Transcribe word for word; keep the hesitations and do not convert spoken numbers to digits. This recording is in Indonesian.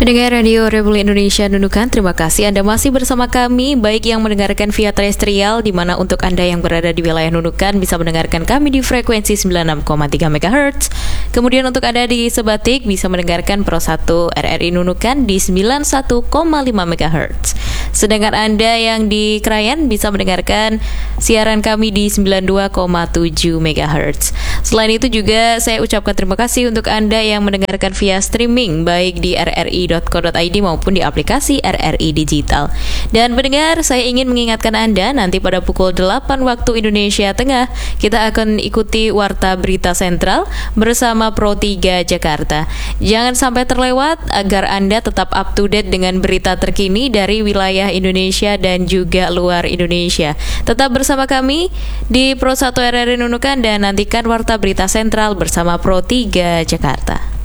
Pendengar Radio Republik Indonesia Nunukan, terima kasih Anda masih bersama kami, baik yang mendengarkan via terestrial, di mana untuk Anda yang berada di wilayah Nunukan bisa mendengarkan kami di frekuensi sembilan puluh enam koma tiga megahertz. Kemudian untuk Anda di Sebatik bisa mendengarkan Pro satu R R I Nunukan di sembilan puluh satu koma lima megahertz. Sedangkan Anda yang di Krayan bisa mendengarkan siaran kami di sembilan puluh dua koma tujuh megahertz. Selain itu juga saya ucapkan terima kasih untuk Anda yang mendengarkan via streaming, baik di r r i dot co dot i d maupun di aplikasi R R I Digital. Dan pendengar, saya ingin mengingatkan Anda, nanti pada pukul delapan waktu Indonesia Tengah kita akan ikuti Warta Berita Sentral bersama Pro tiga Jakarta. Jangan sampai terlewat agar Anda tetap up to date dengan berita terkini dari wilayah Indonesia dan juga luar Indonesia. Tetap bersama kami di Pro satu R R I Nunukan dan nantikan Warta Berita Sentral bersama Pro tiga Jakarta.